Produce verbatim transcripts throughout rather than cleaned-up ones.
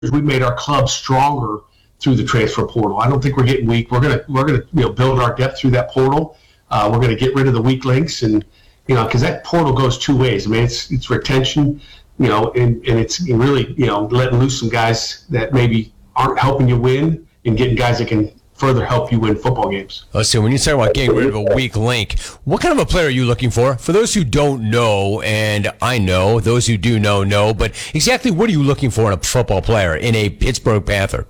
we made our club stronger through the transfer portal. I don't think we're getting weak. We're gonna we're gonna you know build our depth through that portal. Uh, we're gonna get rid of the weak links, and you know because that portal goes two ways. I mean, it's it's retention, you know, and, and it's really you know letting loose some guys that maybe aren't helping you win, and getting guys that can further help you win football games. Let's see, when you talk about getting rid of a weak link, what kind of a player are you looking for? For those who don't know, and I know, those who do know, know, but exactly what are you looking for in a football player, in a Pittsburgh Panther?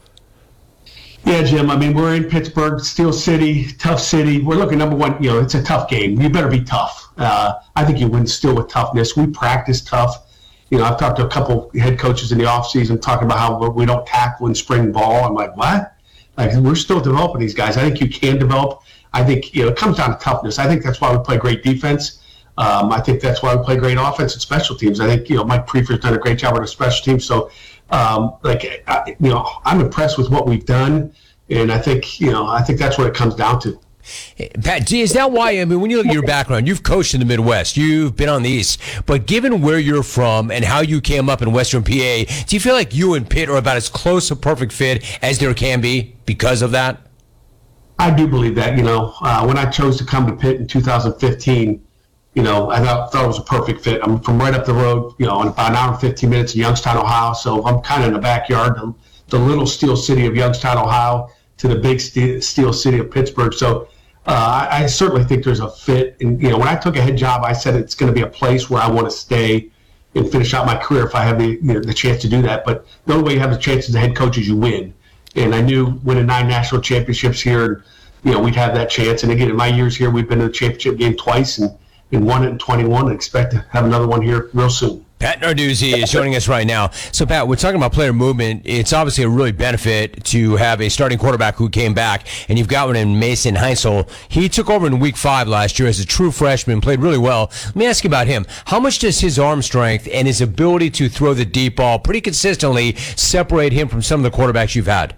Yeah, Jim, I mean, we're in Pittsburgh, Steel City, tough city. We're looking, number one, you know, it's a tough game. You better be tough. Uh, I think you win still with toughness. We practice tough. You know, I've talked to a couple head coaches in the offseason talking about how we don't tackle in spring ball. I'm like, what? Like, we're still developing these guys. I think you can develop. I think, you know, it comes down to toughness. I think that's why we play great defense. Um, I think that's why we play great offense and special teams. I think, you know, Mike Prefer's done a great job with the special teams. So, um, like, I, you know, I'm impressed with what we've done. And I think, you know, I think that's what it comes down to. Pat, gee, is that why, I mean, when you look at your background, you've coached in the Midwest, you've been on the East, but given where you're from and how you came up in Western P A, do you feel like you and Pitt are about as close to perfect fit as there can be because of that? I do believe that. You know, uh, when I chose to come to Pitt in two thousand fifteen, you know, I thought, thought it was a perfect fit. I'm from right up the road, you know, in about an hour and fifteen minutes in Youngstown, Ohio, so I'm kind of in the backyard, the, the little steel city of Youngstown, Ohio, to the big steel, steel city of Pittsburgh. So uh, I, I certainly think there's a fit. And, you know, when I took a head job, I said it's going to be a place where I want to stay and finish out my career if I have the, you know, the chance to do that. But the only way you have the chance as a head coach is you win. And I knew winning nine national championships here, and, you know, we'd have that chance. And again, in my years here, we've been to the championship game twice and, and won it in twenty-one, and expect to have another one here real soon. Pat Narduzzi is joining us right now. So, Pat, we're talking about player movement. It's obviously a really benefit to have a starting quarterback who came back, and you've got one in Mason Heinzel. He took over in week five last year as a true freshman, played really well. Let me ask you about him. How much does his arm strength and his ability to throw the deep ball pretty consistently separate him from some of the quarterbacks you've had?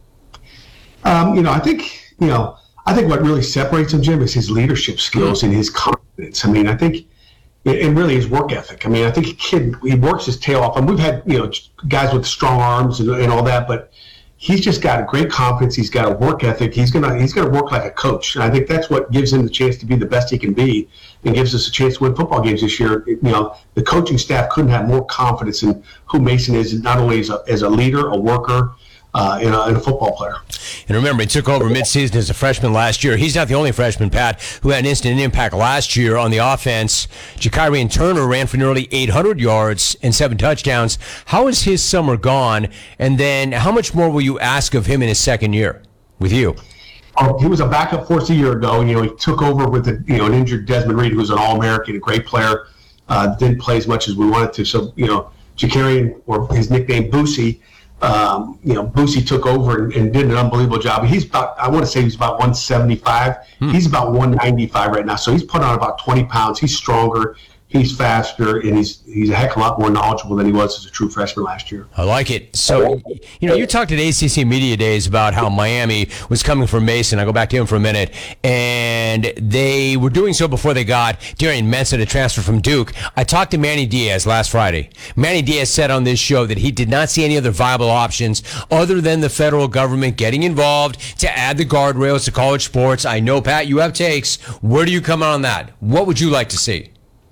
Um, you know, I think, you know, I think what really separates him, Jim, is his leadership skills and his confidence. I mean, I think, and really his work ethic. I mean, I think a kid, he works his tail off. And we've had, you know, guys with strong arms and, and all that, but he's just got a great confidence. He's got a work ethic. He's gonna he's gonna work like a coach. And I think that's what gives him the chance to be the best he can be, and gives us a chance to win football games this year. You know, the coaching staff couldn't have more confidence in who Mason is, not only as a, as a leader, a worker, Uh, and, a, and a football player. And remember, he took over midseason as a freshman last year. He's not the only freshman, Pat, who had an instant impact last year on the offense. Jakarian Turner ran for nearly eight hundred yards and seven touchdowns. How has his summer gone? And then how much more will you ask of him in his second year with you? Oh, he was a backup for us a year ago. You know, he took over with a, you know, an injured Desmond Reed, who was an All-American, a great player. Uh, didn't play as much as we wanted to. So, you know, Jakarian, or his nickname Boosie, Um, you know, Boosie took over and, and did an unbelievable job. He's about, I want to say he's about one seventy-five. Hmm. He's about one ninety-five right now. So he's put on about twenty pounds. He's stronger. He's faster, and he's he's a heck of a lot more knowledgeable than he was as a true freshman last year. I like it. So, you know, you talked at A C C Media Days about how Miami was coming for Mason. I go back to him for a minute. And they were doing so before they got Darian Mensah to transfer from Duke. I talked to Manny Diaz last Friday. Manny Diaz said on this show that he did not see any other viable options other than the federal government getting involved to add the guardrails to college sports. I know, Pat, you have takes. Where do you come out on that? What would you like to see?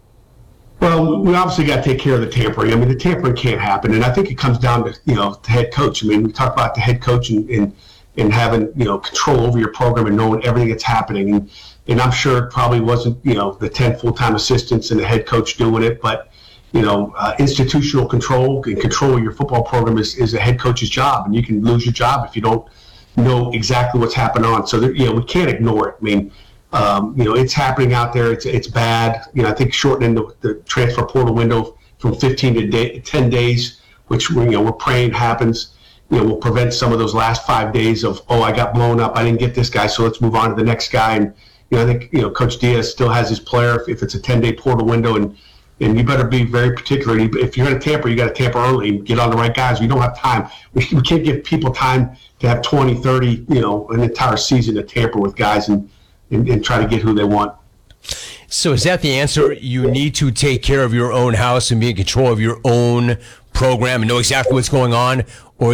Well, we obviously got to take care of the tampering. I mean, the tampering can't happen, and I think it comes down to, you know, the head coach. I mean, we talk about the head coach and, and, and having, you know, control over your program and knowing everything that's happening. And, and I'm sure it probably wasn't, you know, the ten full-time assistants and the head coach doing it, but, you know, uh, institutional control and control of your football program is, is a head coach's job, and you can lose your job if you don't know exactly what's happening on. So, there, you know, we can't ignore it. I mean, Um, you know, it's happening out there. It's it's bad. You know, I think shortening the, the transfer portal window from fifteen to day, ten days, which we, you know, we're praying happens, you know, will prevent some of those last five days of, oh, I got blown up, I didn't get this guy, so let's move on to the next guy. And, you know, I think, you know, Coach Diaz still has his player if, if it's a ten-day portal window, and and you better be very particular. If you're going to tamper, you got to tamper early and get on the right guys. We don't have time. We, we can't give people time to have twenty, thirty, you know, an entire season to tamper with guys and And, and try to get who they want. So is that the answer? You need to take care of your own house and be in control of your own program and know exactly what's going on,